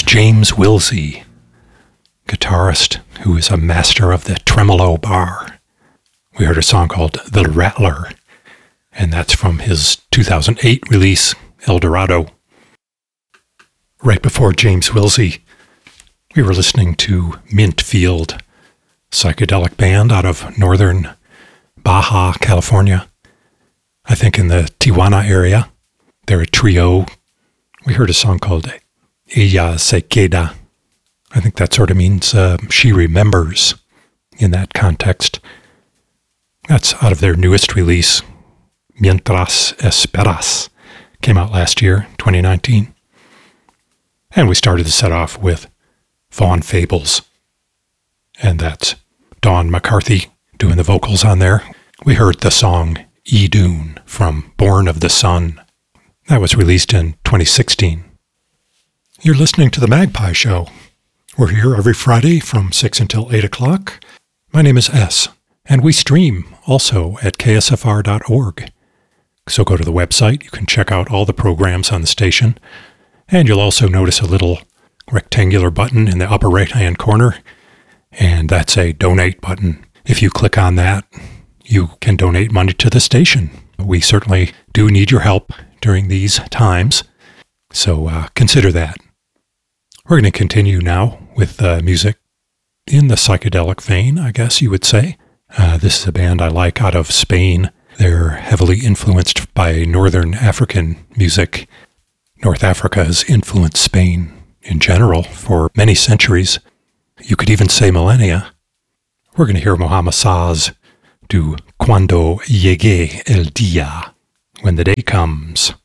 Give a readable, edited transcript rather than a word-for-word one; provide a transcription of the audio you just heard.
James Wilsey, guitarist who is a master of the tremolo bar. We heard a song called The Rattler, and that's from his 2008 release, El Dorado. Right before James Wilsey, we were listening to Mintfield, psychedelic band out of northern Baja, California. I think in the Tijuana area. They're a trio. We heard a song called Ella Se Queda. I think that sort of means she remembers in that context. That's out of their newest release, Mientras Esperas. Came out last year, 2019. And we started the set off with Fawn Fables. And that's Dawn McCarthy doing the vocals on there. We heard the song E-Dune from Born of the Sun. That was released in 2016. You're listening to The Magpie Show. We're here every Friday from 6 until 8 o'clock. My name is S, and we stream also at ksfr.org. So go to the website. You can check out all the programs on the station. And you'll also notice a little rectangular button in the upper right-hand corner, and that's a donate button. If you click on that, you can donate money to the station. We certainly do need your help during these times, so consider that. We're going to continue now with music in the psychedelic vein, I guess you would say. This is a band I like out of Spain. They're heavily influenced by Northern African music. North Africa has influenced Spain in general for many centuries. You could even say millennia. We're going to hear Mohammed Saz do Cuando Llegue el Día, When the Day Comes.